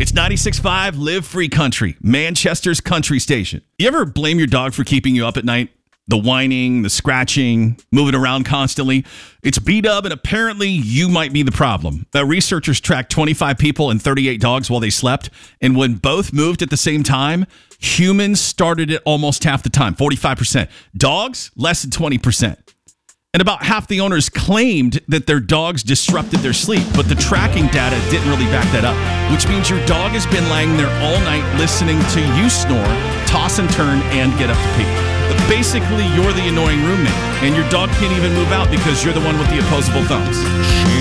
It's 96.5 Live Free Country, Manchester's country station. You ever blame your dog for keeping you up at night? The whining, the scratching, moving around constantly. It's B-Dub, and apparently you might be the problem. Researchers tracked 25 people and 38 dogs while they slept, and when both moved at the same time, humans started it almost half the time, 45%. Dogs, less than 20%. And about half the owners claimed that their dogs disrupted their sleep, but the tracking data didn't really back that up, which means your dog has been laying there all night listening to you snore, toss and turn, and get up to pee. But basically, you're the annoying roommate, and your dog can't even move out because you're the one with the opposable thumbs.